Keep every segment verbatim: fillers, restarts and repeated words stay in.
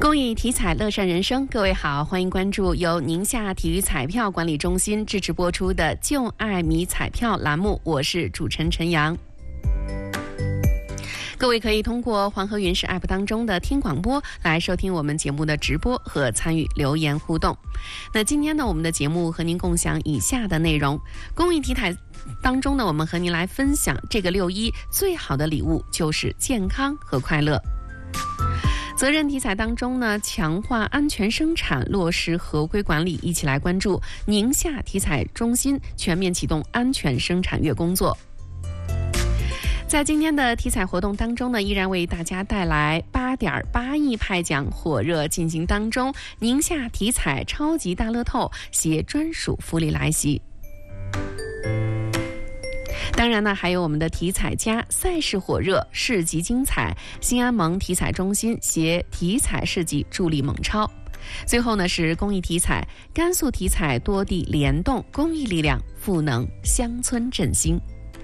公益体彩乐善人生，各位好，欢迎关注由宁夏体育彩票管理中心支持播出的就爱迷彩票栏目，我是主持人陈阳。各位可以通过黄河云视 App 当中的听广播来收听我们节目的直播和参与留言互动。那今天呢，我们的节目和您共享以下的内容。公益体彩当中呢，我们和您来分享这个六一最好的礼物就是健康和快乐。责任体彩当中呢，强化安全生产，落实合规管理，一起来关注宁夏体彩中心全面启动安全生产月工作。在今天的体彩活动当中呢，依然为大家带来八点八亿派奖火热进行当中，宁夏体彩超级大乐透携专属福利来袭。当然呢，还有我们的体彩家赛事火热，市集精彩，新安盟体彩中心携体彩市集助力猛超。最后呢，是公益体彩，甘肃体彩多地联动，公益力量赋能乡村振兴。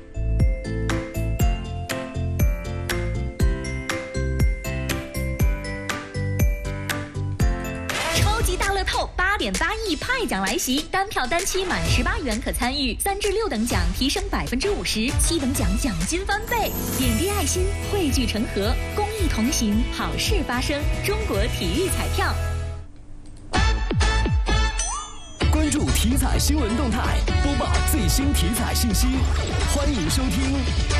八点八亿派奖来袭，单票单期满十八元可参与，三至六等奖提升百分之五十，七等奖奖金翻倍。点滴爱心，汇聚成河，公益同行，好事发生。中国体育彩票， 关注体彩新闻动态，播报最新体彩信息，欢迎收听。